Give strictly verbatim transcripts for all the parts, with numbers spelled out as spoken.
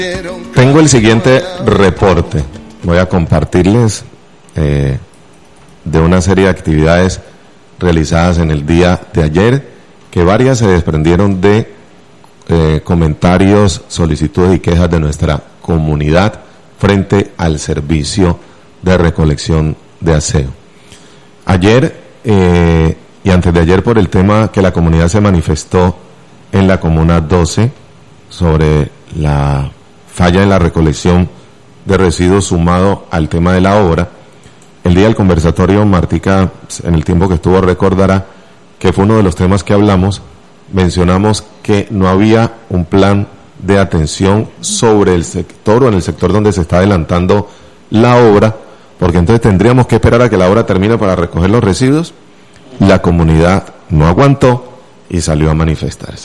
Tengo el siguiente reporte. Voy a compartirles eh, de una serie de actividades realizadas en el día de ayer, que varias se desprendieron de eh, comentarios, solicitudes y quejas de nuestra comunidad frente al servicio de recolección de aseo. Ayer eh, y antes de ayer, por el tema que la comunidad se manifestó en la Comuna doce sobre la falla en la recolección de residuos sumado al tema de la obra, el día del conversatorio, Martica, en el tiempo que estuvo, recordará que fue uno de los temas que hablamos. Mencionamos que no había un plan de atención sobre el sector o en el sector donde se está adelantando la obra, porque entonces tendríamos que esperar a que la obra termine para recoger los residuos. La comunidad no aguantó y salió a manifestarse.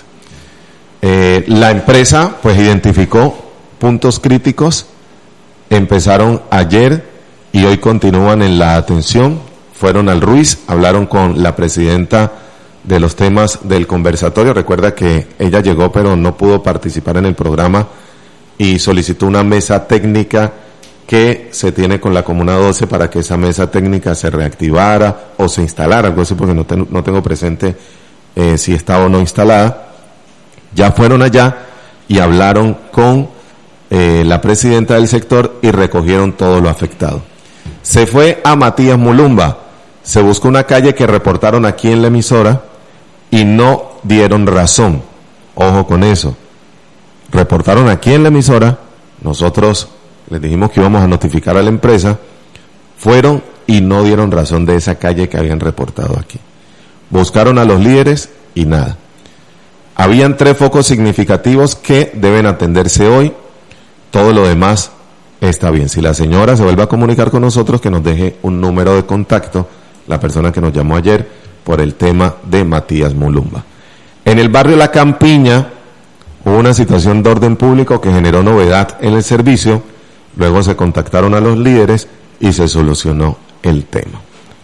Eh, la empresa pues identificó puntos críticos, empezaron ayer y hoy continúan en la atención. Fueron al Ruiz, hablaron con la presidenta de los temas del conversatorio. Recuerda que ella llegó pero no pudo participar en el programa y solicitó una mesa técnica que se tiene con la Comuna doce para que esa mesa técnica se reactivara o se instalara, algo así, porque no, ten, no tengo presente eh, si está o no instalada. Ya fueron allá y hablaron con eh, la presidenta del sector y recogieron todo lo afectado. Se fue a Matías Mulumba, se buscó una calle que reportaron aquí en la emisora y no dieron razón. Ojo con eso. Reportaron aquí en la emisora, nosotros les dijimos que íbamos a notificar a la empresa, fueron y no dieron razón de esa calle que habían reportado aquí. Buscaron a los líderes y nada. Habían tres focos significativos que deben atenderse hoy. Todo lo demás está bien. Si la señora se vuelve a comunicar con nosotros, que nos deje un número de contacto, la persona que nos llamó ayer por el tema de Matías Mulumba. En el barrio La Campiña hubo una situación de orden público que generó novedad en el servicio. Luego se contactaron a los líderes y se solucionó el tema.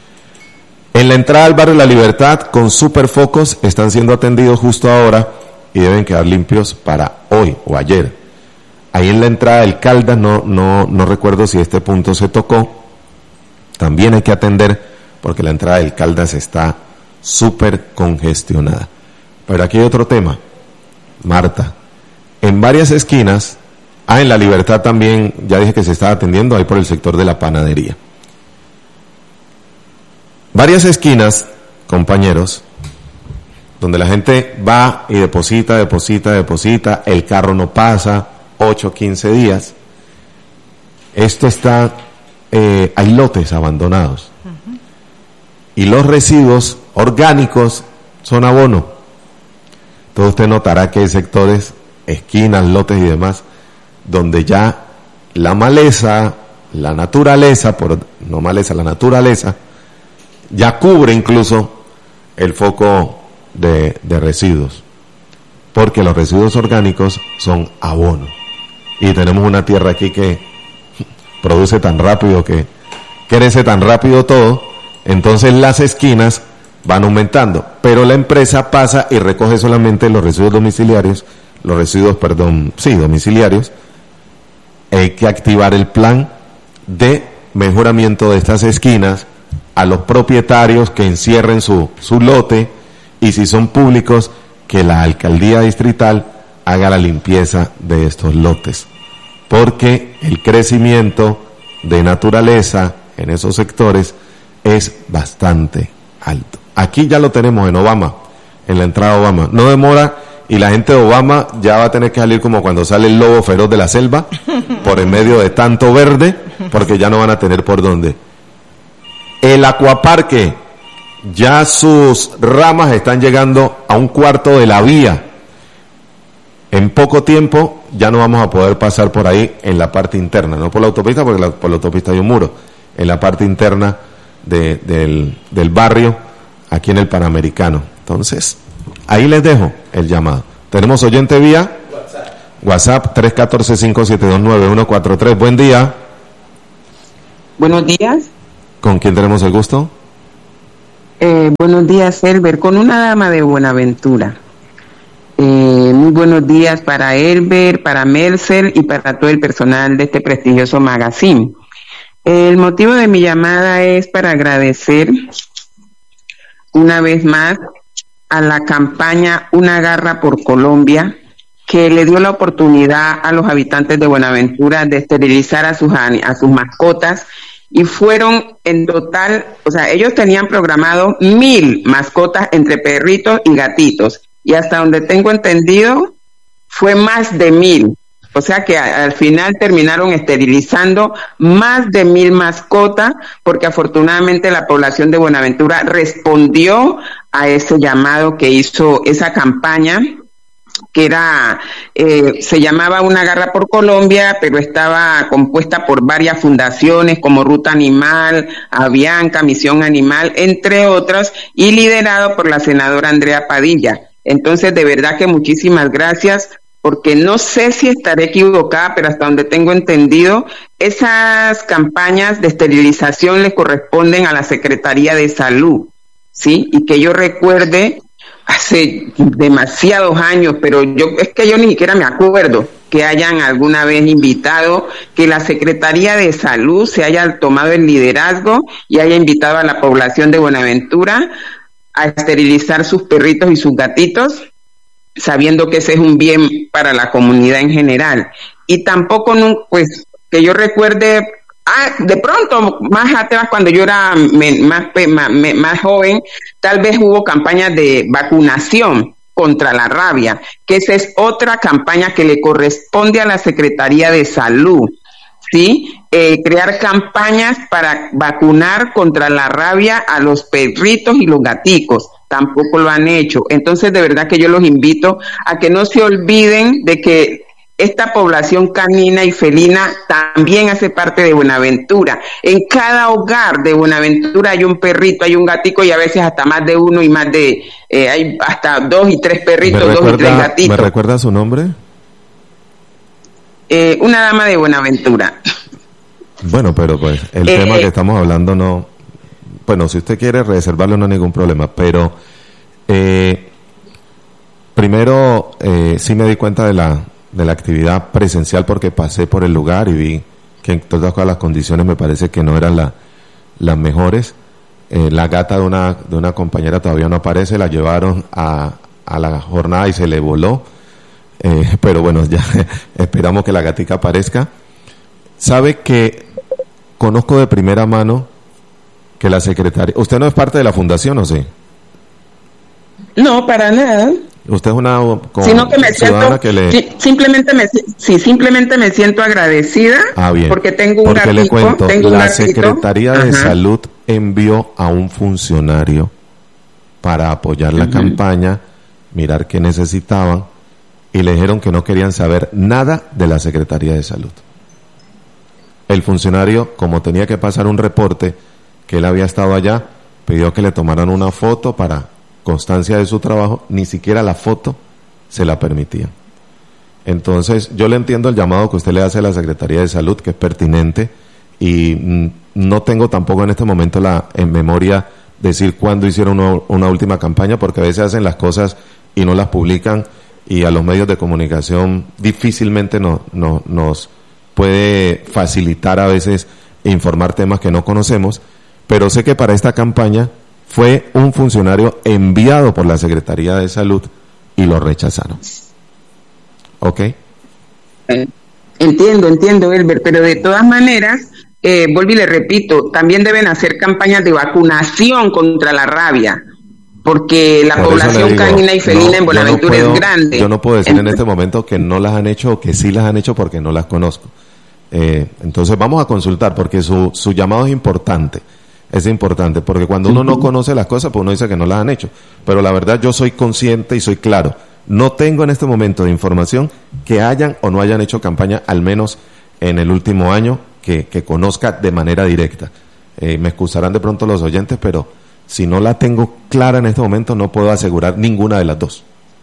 En la entrada al barrio La Libertad, con superfocos, están siendo atendidos justo ahora y deben quedar limpios para hoy o ayer. Ahí en la entrada del Caldas, no, no, no recuerdo si este punto se tocó, también hay que atender porque la entrada del Caldas está súper congestionada. Pero aquí hay otro tema, Marta. En varias esquinas, ah, en La Libertad también, ya dije que se está atendiendo ahí por el sector de la panadería. Varias esquinas, compañeros, donde la gente va y deposita, deposita, deposita, el carro no pasa, ocho, quince días. Esto está, eh, hay lotes abandonados. Uh-huh. Y los residuos orgánicos son abono. Entonces usted notará que hay sectores, esquinas, lotes y demás, donde ya la maleza, la naturaleza, por no maleza, la naturaleza, ya cubre incluso el foco de, de residuos, porque los residuos orgánicos son abono. Y tenemos una tierra aquí que produce tan rápido, que crece tan rápido todo, entonces las esquinas van aumentando, pero la empresa pasa y recoge solamente los residuos domiciliarios, los residuos, perdón, sí, domiciliarios. Hay que activar el plan de mejoramiento de estas esquinas, a los propietarios que encierren su, su lote, y si son públicos, que la alcaldía distrital haga la limpieza de estos lotes, porque el crecimiento de naturaleza en esos sectores es bastante alto. Aquí ya lo tenemos en Obama, en la entrada a Obama. No demora y la gente de Obama ya va a tener que salir como cuando sale el lobo feroz de la selva, por en medio de tanto verde, porque ya no van a tener por dónde. El acuaparque, ya sus ramas están llegando a un cuarto de la vía. En poco tiempo ya no vamos a poder pasar por ahí en la parte interna, no por la autopista, porque la, por la autopista hay un muro, en la parte interna de, del, del barrio, aquí en el Panamericano. Entonces, ahí les dejo el llamado. Tenemos oyente vía WhatsApp, WhatsApp tres uno cuatro, cinco siete dos, nueve uno cuatro tres. Buen día. Buenos días. ¿Con quién tenemos el gusto? Eh, buenos días, Elber, con una dama de Buenaventura. Eh, muy buenos días para Elber, para Mercer y para todo el personal de este prestigioso magazine. El motivo de mi llamada es para agradecer una vez más a la campaña Una Garra por Colombia, que le dio la oportunidad a los habitantes de Buenaventura de esterilizar a sus, a sus mascotas, y fueron en total, o sea, ellos tenían programado mil mascotas entre perritos y gatitos, y hasta donde tengo entendido fue más de mil. O sea que a, al final terminaron esterilizando más de mil mascotas, porque afortunadamente la población de Buenaventura respondió a ese llamado que hizo esa campaña, que era, eh, se llamaba Una Garra por Colombia, pero estaba compuesta por varias fundaciones como Ruta Animal, Avianca, Misión Animal, entre otras, y liderado por la senadora Andrea Padilla. Entonces, de verdad que muchísimas gracias, porque no sé si estaré equivocada, pero hasta donde tengo entendido, esas campañas de esterilización le corresponden a la Secretaría de Salud, ¿sí? Y que yo recuerde, hace demasiados años, pero yo es que yo ni siquiera me acuerdo que hayan alguna vez invitado, que la Secretaría de Salud se haya tomado el liderazgo y haya invitado a la población de Buenaventura a esterilizar sus perritos y sus gatitos, sabiendo que ese es un bien para la comunidad en general. Y tampoco, pues, que yo recuerde, ah, de pronto, más atrás, cuando yo era más, más, más joven, tal vez hubo campañas de vacunación contra la rabia, que esa es otra campaña que le corresponde a la Secretaría de Salud, ¿sí? Eh, crear campañas para vacunar contra la rabia a los perritos y los gaticos. Tampoco lo han hecho. Entonces, de verdad que yo los invito a que no se olviden de que esta población canina y felina también hace parte de Buenaventura. En cada hogar de Buenaventura hay un perrito, hay un gatico, y a veces hasta más de uno y más de, eh, hay hasta dos y tres perritos, dos y tres gatitos. ¿Me recuerda su nombre? Eh, una dama de Buenaventura. Bueno, pero pues el eh, tema que estamos hablando no... Bueno, si usted quiere reservarlo no hay ningún problema, pero eh, primero eh, sí me di cuenta de la de la actividad presencial, porque pasé por el lugar y vi que en todas las condiciones me parece que no eran la, las mejores. Eh, la gata de una de una compañera todavía no aparece, la llevaron a, a la jornada y se le voló, eh, pero bueno, ya esperamos que la gatica aparezca. Sabe que conozco de primera mano que la secretaria... ¿Usted no es parte de la fundación o sí? No, para nada. Usted es una con, sino que me siento que le... sí, simplemente me sí simplemente me siento agradecida, ah, bien. porque tengo un porque gatito, le cuento, tengo la un gatito. Secretaría de Ajá. Salud envió a un funcionario para apoyar la uh-huh. campaña, mirar qué necesitaban, y le dijeron que no querían saber nada de la Secretaría de Salud. El funcionario, como tenía que pasar un reporte que él había estado allá, pidió que le tomaran una foto para constancia de su trabajo, ni siquiera la foto se la permitían. Entonces, yo le entiendo el llamado que usted le hace a la Secretaría de Salud, que es pertinente, y mm, no tengo tampoco en este momento la en memoria decir cuándo hicieron una, una última campaña, porque a veces hacen las cosas y no las publican, y a los medios de comunicación difícilmente no, no, nos puede facilitar a veces informar temas que no conocemos, pero sé que para esta campaña fue un funcionario enviado por la Secretaría de Salud y lo rechazaron. ¿Ok? Eh, entiendo, entiendo, Elber, pero de todas maneras, eh, vuelvo y le repito, también deben hacer campañas de vacunación contra la rabia, porque la por población digo, canina y felina no, en Buenaventura no puedo, es grande. Yo no puedo decir entonces, en este momento que no las han hecho o que sí las han hecho, porque no las conozco. Eh, entonces vamos a consultar, porque su, su llamado es importante. Es importante, porque cuando uno no conoce las cosas, pues uno dice que no las han hecho. Pero la verdad, yo soy consciente y soy claro. No tengo en este momento de información que hayan o no hayan hecho campaña, al menos en el último año, que, que conozca de manera directa. Eh, me excusarán de pronto los oyentes, pero si no la tengo clara en este momento, no puedo asegurar ninguna de las dos.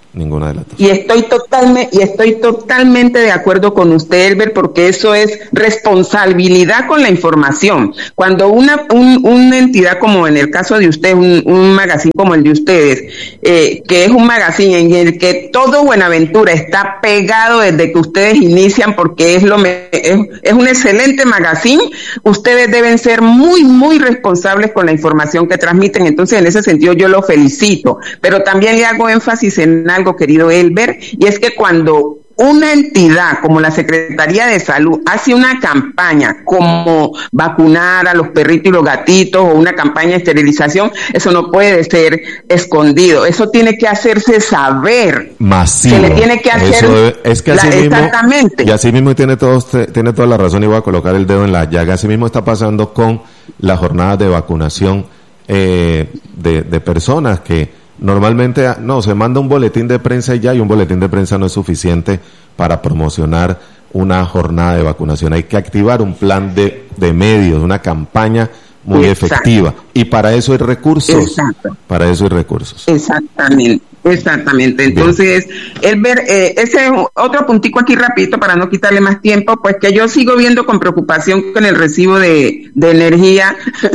ninguna de las dos. Y estoy totalmente, y estoy totalmente de acuerdo con usted, Elber, porque eso es responsabilidad con la información. Cuando una, un, una entidad como en el caso de usted, un, un magazine como el de ustedes, eh, que es un magazine en el que todo Buenaventura está pegado desde que ustedes inician, porque es lo me, es, es un excelente magazine, ustedes deben ser muy, muy responsables con la información que transmiten. Entonces, en ese sentido, yo lo felicito, pero también le hago énfasis en algo, querido Elber, y es que cuando una entidad como la Secretaría de Salud hace una campaña como vacunar a los perritos y los gatitos o una campaña de esterilización, eso no puede ser escondido, eso tiene que hacerse saber. Masivo. Se le tiene que hacer. Eso debe, es que así la, mismo, exactamente. Y así mismo tiene, todo, tiene toda la razón, y voy a colocar el dedo en la llaga. Así mismo está pasando con las jornadas de vacunación eh, de, de personas que normalmente, no, se manda un boletín de prensa y ya, y un boletín de prensa no es suficiente para promocionar una jornada de vacunación. Hay que activar un plan de, de medios, una campaña muy Exacto. efectiva. Y para eso hay recursos. Exacto. Para eso hay recursos. Exactamente. Exactamente. Entonces, Elber, eh, ese otro puntico aquí rapidito para no quitarle más tiempo, pues que yo sigo viendo con preocupación con el recibo de, de energía,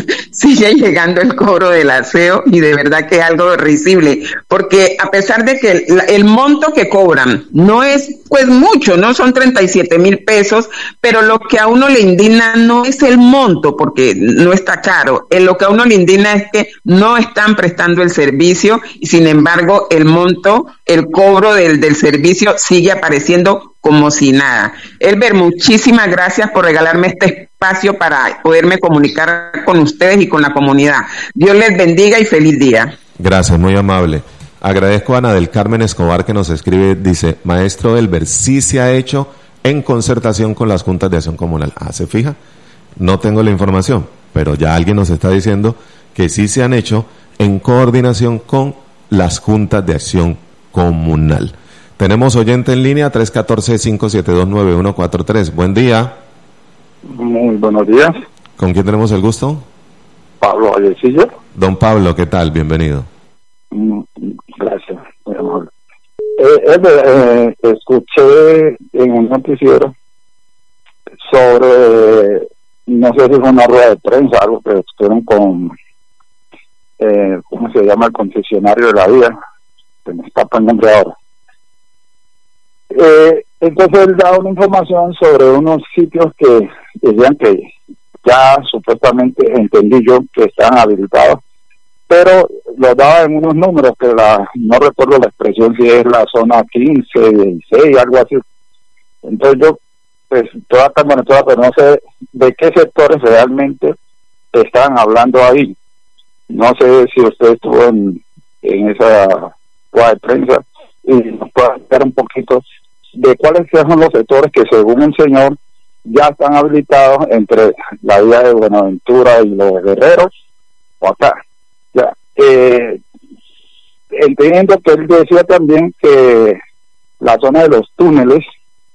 sigue llegando el cobro del aseo y de verdad que es algo risible, porque a pesar de que el, el monto que cobran no es pues mucho, no son treinta y siete mil pesos, pero lo que a uno le indigna no es el monto, porque no está caro, eh, lo que a uno le indigna es que no están prestando el servicio y sin embargo el monto, el cobro del, del servicio sigue apareciendo como si nada. Elber, muchísimas gracias por regalarme este espacio para poderme comunicar con ustedes y con la comunidad. Dios les bendiga y feliz día. Gracias, muy amable. Agradezco a Ana del Carmen Escobar que nos escribe, dice, maestro Elber, sí se ha hecho en concertación con las juntas de acción comunal. Ah, ¿se fija? No tengo la información, pero ya alguien nos está diciendo que sí se han hecho en coordinación con las juntas de acción comunal. Tenemos oyente en línea, tres uno cuatro, cinco siete dos, nueve uno cuatro tres. Buen día. Muy buenos días. ¿Con quién tenemos el gusto? Pablo Vallecillo. Don Pablo, ¿qué tal? Bienvenido. Mm, gracias, muy amable. Eh, eh, eh, escuché en un noticiero sobre, no sé si fue una rueda de prensa, algo que estuvieron con Eh, ¿cómo se llama? El concesionario de la vía, se me escapa el nombre ahora. Eh, entonces él da una información sobre unos sitios que decían que ya supuestamente entendí yo que están habilitados, pero lo daba en unos números que la no recuerdo la expresión si es la zona quince, dieciséis, algo así. Entonces yo, pues, toda esta Venezuela, pero no sé de qué sectores realmente están hablando ahí. No sé si usted estuvo en, en esa rueda de prensa y nos puede explicar un poquito de cuáles son los sectores que según el señor ya están habilitados entre la vía de Buenaventura y los Guerreros o acá. Ya, eh, entiendo que él decía también que la zona de los túneles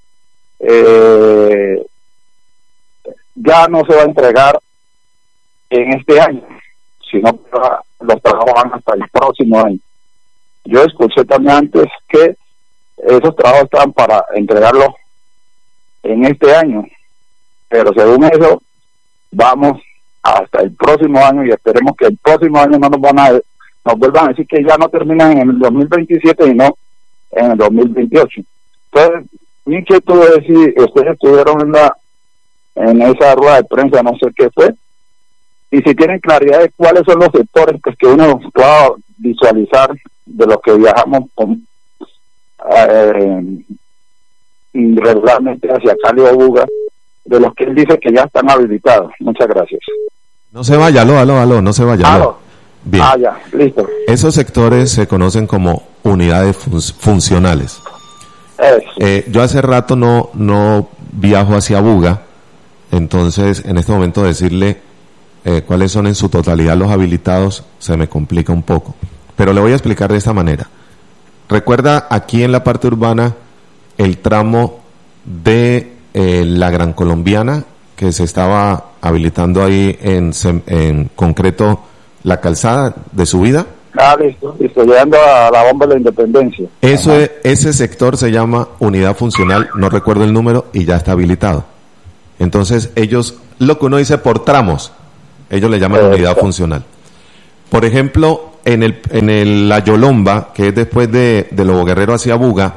eh, ya no se va a entregar en este año, sino que los trabajos van hasta el próximo año. Yo escuché también antes que esos trabajos estaban para entregarlos en este año, pero según eso vamos hasta el próximo año y esperemos que el próximo año no nos van a nos vuelvan a decir que ya no terminan en el dos mil veintisiete y no en el dos mil veintiocho. Entonces, mi inquietud es si ustedes estuvieron en la en esa rueda de prensa, no sé qué fue, y si tienen claridad de cuáles son los sectores pues, que uno pueda visualizar de los que viajamos con, eh, regularmente hacia Cali o Buga, de los que él dice que ya están habilitados. Muchas gracias. No se vaya, aló, aló, aló, no se vaya. Aló. Bien. Ah, ya, listo. Esos sectores se conocen como unidades fun- funcionales. Eh, yo hace rato no, no viajo hacia Buga, entonces en este momento decirle eh, cuáles son en su totalidad los habilitados se me complica un poco. Pero le voy a explicar de esta manera. Recuerda aquí en la parte urbana el tramo de eh, la Gran Colombiana que se estaba habilitando ahí en, en concreto la calzada de subida. Ah, listo, listo, llegando a la bomba de la Independencia. Eso es, ese sector se llama unidad funcional, no recuerdo el número, y ya está habilitado. Entonces ellos, lo que uno dice por tramos, ellos le llaman eh, unidad está. funcional. Por ejemplo, en el en el La Yolomba, que es después de, de Lobo Guerrero hacia Buga,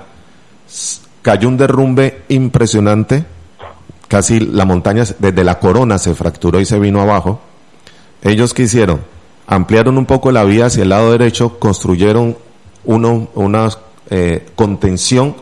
cayó un derrumbe impresionante, casi la montaña desde la Corona se fracturó y se vino abajo. Ellos ¿qué hicieron? Ampliaron un poco la vía hacia el lado derecho, construyeron uno, una eh, contención,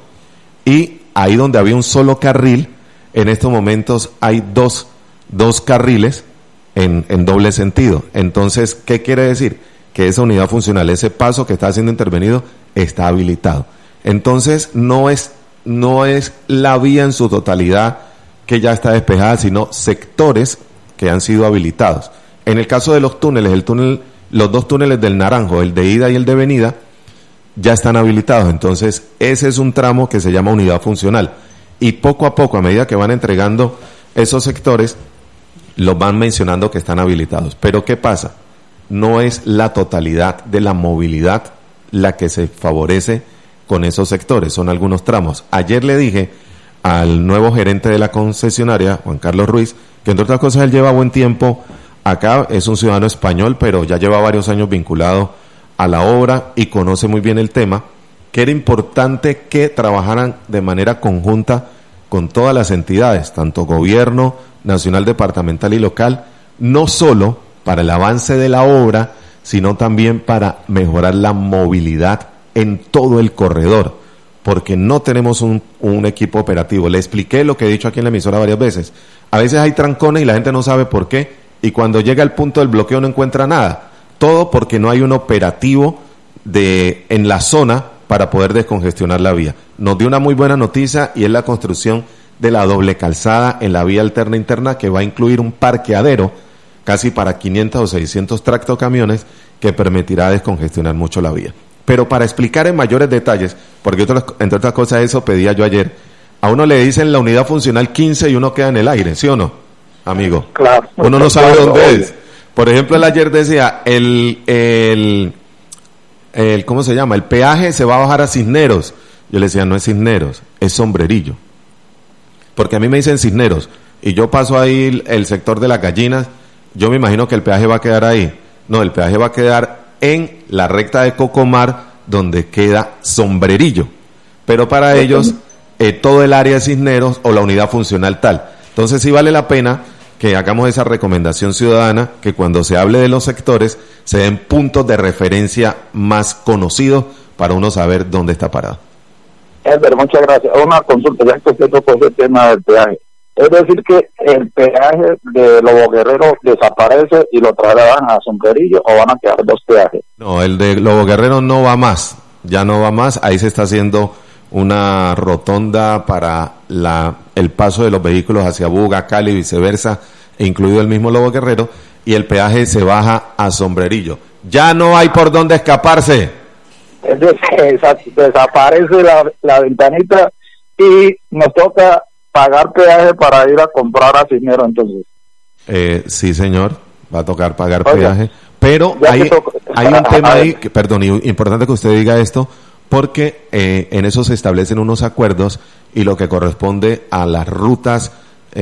y ahí donde había un solo carril, en estos momentos hay dos, dos carriles en, en doble sentido. Entonces, ¿qué quiere decir? Que esa unidad funcional, ese paso que está siendo intervenido, está habilitado. Entonces, no es, no es la vía en su totalidad que ya está despejada, sino sectores que han sido habilitados. En el caso de los túneles, el túnel, los dos túneles del Naranjo, el de ida y el de venida, ya están habilitados. Entonces, ese es un tramo que se llama unidad funcional. Y poco a poco, a medida que van entregando esos sectores, los van mencionando que están habilitados. Pero ¿qué pasa? No es la totalidad de la movilidad la que se favorece con esos sectores, son algunos tramos. Ayer le dije al nuevo gerente de la concesionaria, Juan Carlos Ruiz, que entre otras cosas él lleva buen tiempo acá, es un ciudadano español, pero ya lleva varios años vinculado a la obra y conoce muy bien el tema, que era importante que trabajaran de manera conjunta con todas las entidades, tanto gobierno nacional, departamental y local, no solo para el avance de la obra, sino también para mejorar la movilidad en todo el corredor, porque no tenemos un, un equipo operativo. Le expliqué lo que he dicho aquí en la emisora varias veces. A veces hay trancones y la gente no sabe por qué, y cuando llega al punto del bloqueo no encuentra nada. Todo porque no hay un operativo de en la zona para poder descongestionar la vía. Nos dio una muy buena noticia, y es la construcción de la doble calzada en la vía alterna interna, que va a incluir un parqueadero casi para quinientos o seiscientos tractocamiones, que permitirá descongestionar mucho la vía. Pero para explicar en mayores detalles, porque otras, entre otras cosas eso pedía yo ayer, a uno le dicen la unidad funcional quince y uno queda en el aire, ¿sí o no, amigo? Claro. Uno no sabe dónde es. Por ejemplo, él ayer decía, el, el, el, ¿cómo se llama? El peaje se va a bajar a Cisneros. Yo le decía, no es Cisneros, es Sombrerillo. Porque a mí me dicen Cisneros, y yo paso ahí el, el sector de las gallinas, yo me imagino que el peaje va a quedar ahí. No, el peaje va a quedar en la recta de Cocomar, donde queda Sombrerillo. Pero para ellos, eh, todo el área de Cisneros o la unidad funcional tal. Entonces sí vale la pena que hagamos esa recomendación ciudadana, que cuando se hable de los sectores, se den puntos de referencia más conocidos para uno saber dónde está parado. Edgar, muchas gracias. Una consulta, ya que usted tocó ese tema del peaje. Es decir, que el peaje de Lobo Guerrero desaparece y lo trasladan a Sombrerillo, ¿o van a quedar dos peajes? No, el de Lobo Guerrero no va más, ya no va más. Ahí se está haciendo una rotonda para la el paso de los vehículos hacia Buga, Cali y viceversa, incluido el mismo Lobo Guerrero, y el peaje se baja a Sombrerillo. Ya no hay por dónde escaparse. Es decir, desaparece la, la ventanita y nos toca pagar peaje para ir a comprar a Cisneros, entonces. Eh, sí, señor, va a tocar pagar Oye, peaje, pero hay, toco... hay un tema ahí, que, perdón, y importante que usted diga esto, porque eh, en eso se establecen unos acuerdos, y lo que corresponde a las rutas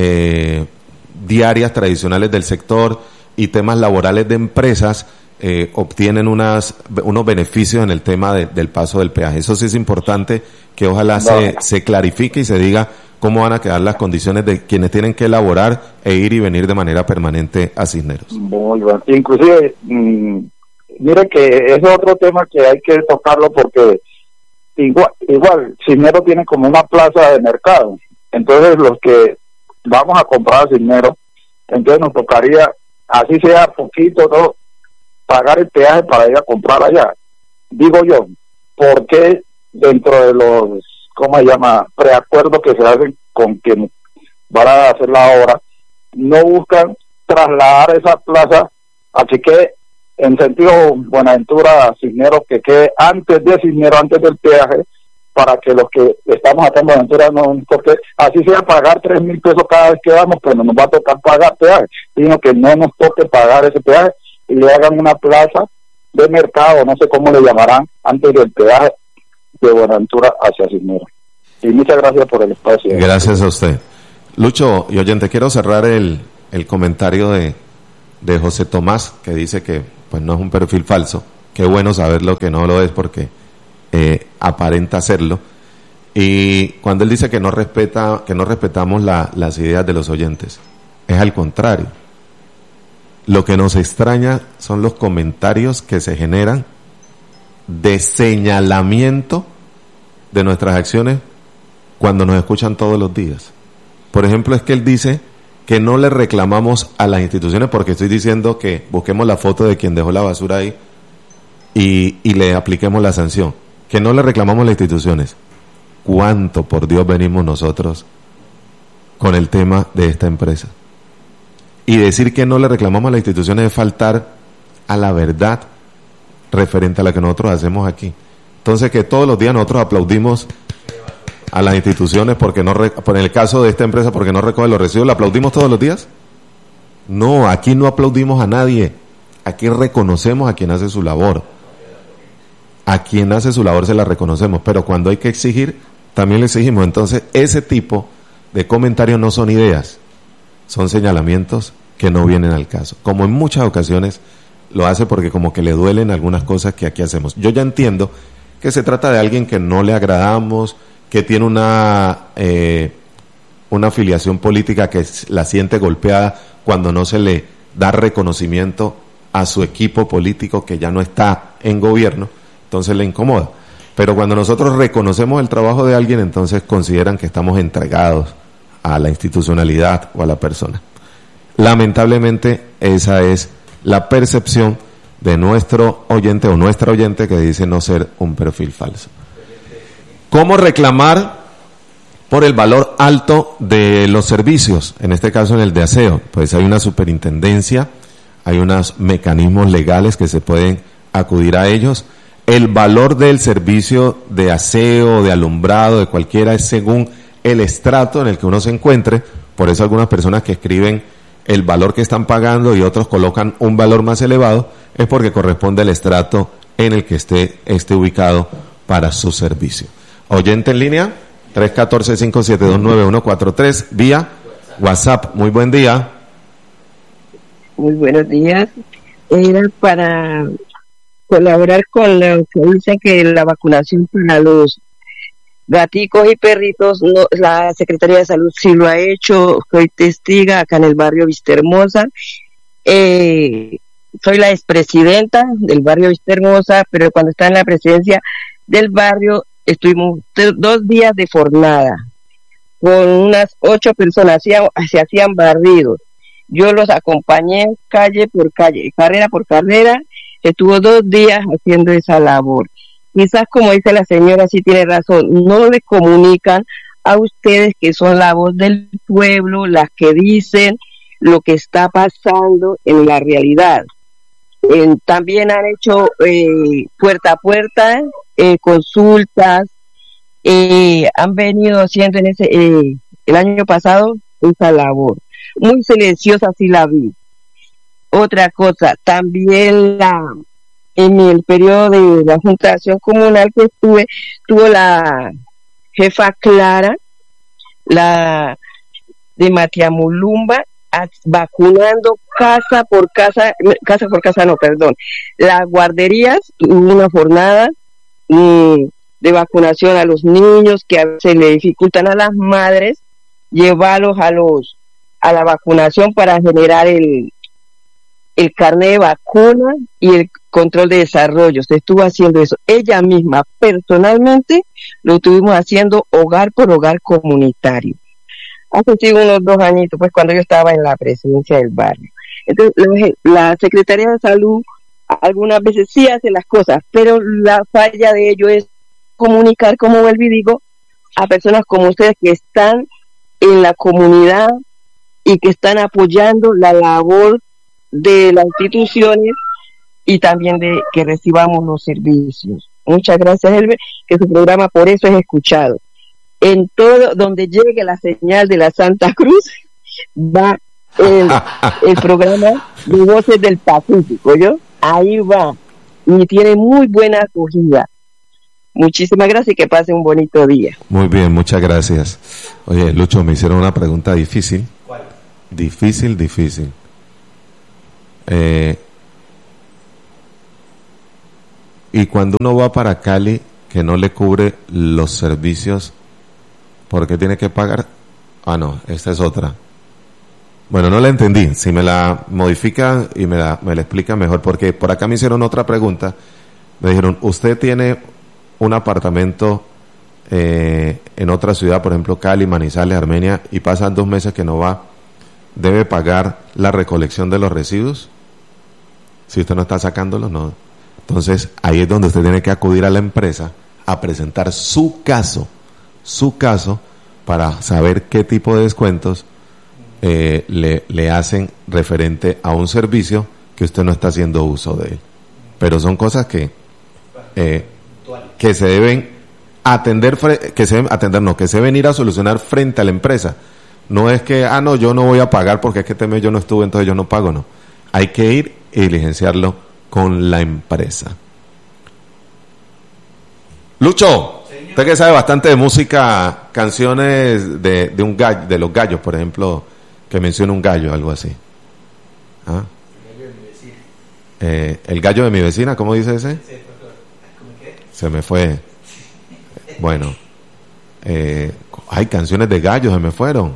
eh, diarias tradicionales del sector y temas laborales de empresas, eh, obtienen unas unos beneficios en el tema de, del paso del peaje. Eso sí es importante que ojalá no. se, se clarifique y se diga cómo van a quedar las condiciones de quienes tienen que elaborar e ir y venir de manera permanente a Cisneros. Muy bien. Inclusive, mmm, mire que ese es otro tema que hay que tocarlo, porque igual, igual Cisneros tiene como una plaza de mercado. Entonces los que vamos a comprar a Cisneros, entonces nos tocaría, así sea poquito, ¿no?, pagar el peaje para ir a comprar allá. Digo yo, ¿por qué dentro de los, ¿cómo se llama?, preacuerdos que se hacen con quien van a hacer la obra, no buscan trasladar esa plaza, así que en sentido Buenaventura Cisneros, que quede antes de Cisneros, antes del peaje, para que los que estamos acá en Buenaventura, no, porque así sea pagar tres mil pesos cada vez que vamos, pues no nos va a tocar pagar peaje, sino que no nos toque pagar ese peaje y le hagan una plaza de mercado, no sé cómo le llamarán, antes del peaje de Buenaventura hacia Cisneros. Y muchas gracias por el espacio. Gracias a usted. Lucho y oyente, quiero cerrar el, el comentario de, de José Tomás, que dice que pues no es un perfil falso. Qué bueno saberlo que no lo es, porque eh, aparenta serlo. Y cuando él dice que no respeta, que no respetamos la, las ideas de los oyentes, es al contrario. Lo que nos extraña son los comentarios que se generan de señalamiento de nuestras acciones cuando nos escuchan todos los días. Por ejemplo, es que él dice que no le reclamamos a las instituciones, porque estoy diciendo que busquemos la foto de quien dejó la basura ahí y, y le apliquemos la sanción. Que no le reclamamos a las instituciones. ¿Cuánto, por Dios, venimos nosotros con el tema de esta empresa? Y decir que no le reclamamos a las instituciones es faltar a la verdad referente a la que nosotros hacemos aquí. Entonces, que todos los días nosotros aplaudimos a las instituciones porque no, por el caso de esta empresa, porque no recoge los residuos, ¿la aplaudimos todos los días? No, aquí no aplaudimos a nadie. Aquí reconocemos a quien hace su labor. A quien hace su labor se la reconocemos, pero cuando hay que exigir, también le exigimos. Entonces, ese tipo de comentarios no son ideas, son señalamientos que no vienen al caso. Como en muchas ocasiones lo hace porque como que le duelen algunas cosas que aquí hacemos. Yo ya entiendo que se trata de alguien que no le agradamos, que tiene una eh, una afiliación política que la siente golpeada cuando no se le da reconocimiento a su equipo político que ya no está en gobierno, entonces le incomoda. Pero cuando nosotros reconocemos el trabajo de alguien, entonces consideran que estamos entregados a la institucionalidad o a la persona. Lamentablemente, esa es la percepción de nuestro oyente o nuestra oyente que dice no ser un perfil falso. ¿Cómo reclamar por el valor alto de los servicios? En este caso, en el de aseo, pues hay una superintendencia, hay unos mecanismos legales que se pueden acudir a ellos. El valor del servicio de aseo, de alumbrado, de cualquiera, es según el estrato en el que uno se encuentre. Por eso algunas personas que escriben el valor que están pagando y otros colocan un valor más elevado, es porque corresponde al estrato en el que esté, esté ubicado para su servicio. Oyente en línea, tres uno cuatro, cinco siete dos, nueve uno cuatro tres, vía WhatsApp. Muy buen día. Muy buenos días. Era para colaborar con lo que dicen que la vacunación para los gaticos y perritos, no, la Secretaría de Salud sí lo ha hecho. Soy testiga acá en el barrio Vistahermosa. Eh, soy la expresidenta del barrio Vistahermosa, pero cuando estaba en la presidencia del barrio, estuvimos dos días de jornada con unas ocho personas, se hacían barridos. Yo los acompañé calle por calle, carrera por carrera, estuvo dos días haciendo esa labor. Quizás, como dice la señora, sí tiene razón, no le comunican a ustedes que son la voz del pueblo, las que dicen lo que está pasando en la realidad. Eh, también han hecho eh, puerta a puerta, eh, consultas, eh, han venido haciendo en ese eh, el año pasado esa labor. Muy silenciosa sí la vi. Otra cosa, también la en el periodo de la Junta de Acción Comunal que estuve, tuvo la jefa Clara, la de Matiamulumba, vacunando casa por casa, casa por casa no, perdón, las guarderías, hubo una jornada eh, de vacunación a los niños que a veces le dificultan a las madres llevarlos a los a la vacunación para generar el el carnet de vacuna y el control de desarrollo. Se estuvo haciendo eso. Ella misma, personalmente, lo estuvimos haciendo hogar por hogar comunitario. Hace sí, unos dos añitos, pues cuando yo estaba en la presidencia del barrio. Entonces, la, la Secretaría de Salud algunas veces sí hace las cosas, pero la falla de ello es comunicar, como vuelvo y digo, a personas como ustedes que están en la comunidad y que están apoyando la labor de las instituciones y también de que recibamos los servicios. Muchas gracias, Elber, que su programa por eso es escuchado. En todo donde llegue la señal de la Santa Cruz va el, el programa de Voces del Pacífico, ¿yo? Ahí va. y tiene muy buena acogida. Muchísimas gracias y que pase un bonito día. Muy bien, muchas gracias. Oye, Lucho, me hicieron una pregunta difícil. ¿Cuál? Difícil, difícil. Eh, y cuando uno va para Cali, que no le cubre los servicios, ¿por qué tiene que pagar? Ah, no, esta es otra. Bueno, no la entendí. Si me la modifica y me la, me la explica mejor, porque por acá me hicieron otra pregunta. Me dijeron, usted tiene un apartamento eh, en otra ciudad, por ejemplo Cali, Manizales, Armenia, y pasan dos meses que no va, ¿debe pagar la recolección de los residuos? Si usted no está sacándolos, no. Entonces, ahí es donde usted tiene que acudir a la empresa a presentar su caso, su caso, para saber qué tipo de descuentos eh, le, le hacen referente a un servicio que usted no está haciendo uso de él. Pero son cosas que eh, que se deben atender, que se deben atender, no, que se deben ir a solucionar frente a la empresa. No es que, ah, no, yo no voy a pagar porque es que este mes yo no estuve, entonces yo no pago, no. Hay que ir y diligenciarlo con la empresa. Lucho, señor, usted que sabe bastante de música, canciones de, de un gallo, de los gallos, por ejemplo, que menciona un gallo, algo así. ¿Ah? El gallo de mi vecina. Eh, el gallo de mi vecina, ¿cómo dice ese? Sí, ¿cómo qué? Se me fue. Bueno, eh, hay canciones de gallos, se me fueron.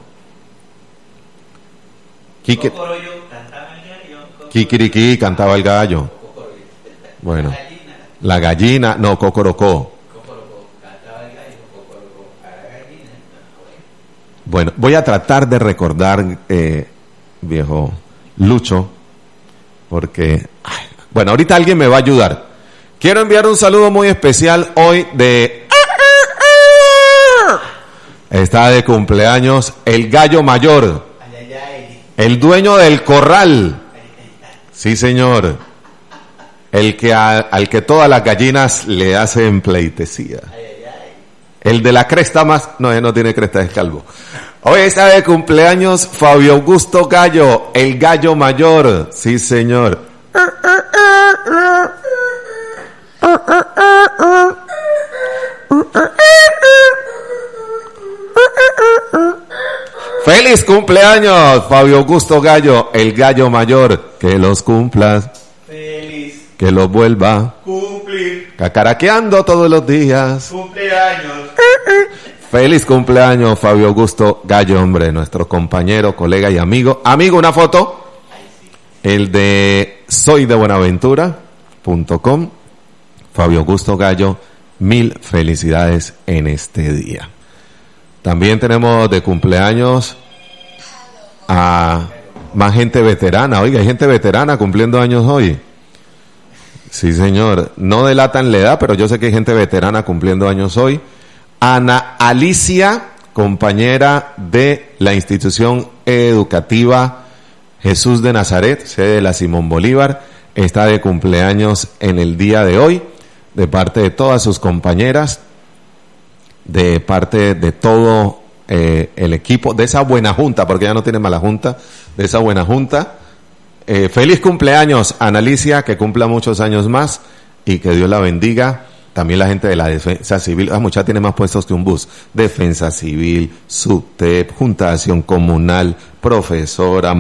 Quique, cantaba el gallo. Kikiriki cantaba el gallo. Bueno, la gallina, la gallina no, cocorocó. Cocorocó, cantaba el gallo, cocorocó, a la gallina. Bueno, voy a tratar de recordar, eh, viejo Lucho, porque, ay, bueno, ahorita alguien me va a ayudar. Quiero enviar un saludo muy especial hoy de... Está de cumpleaños el gallo mayor, el dueño del corral. Sí, señor. El que a, al que todas las gallinas le hacen pleitesía. El de la cresta más... No, él no tiene cresta, es calvo. Hoy está de cumpleaños Fabio Augusto Gallo, el gallo mayor. Sí, señor. ¡Feliz cumpleaños, Fabio Augusto Gallo, el gallo mayor! Que los cumplas. Feliz. Que los vuelva. Cumplir. Cacaraqueando todos los días. Cumpleaños. Feliz cumpleaños, Fabio Augusto Gallo, hombre, nuestro compañero, colega y amigo. Amigo, una foto. El de soy de buenaventura punto com. Fabio Augusto Gallo, mil felicidades en este día. También tenemos de cumpleaños a más gente veterana. Oiga, hay gente veterana cumpliendo años hoy. Sí, señor. No delatan la edad, pero yo sé que hay gente veterana cumpliendo años hoy. Ana Alicia, compañera de la institución educativa Jesús de Nazaret, sede de la Simón Bolívar, está de cumpleaños en el día de hoy, de parte de todas sus compañeras, de parte de todo eh, el equipo, de esa buena junta, porque ya no tiene mala junta, de esa buena junta. Eh, feliz cumpleaños, Ana Alicia, que cumpla muchos años más y que Dios la bendiga. También la gente de la Defensa Civil, ah, mucha tiene más puestos que un bus. Defensa Civil, SUTEP, Junta de Acción Comunal, profesora,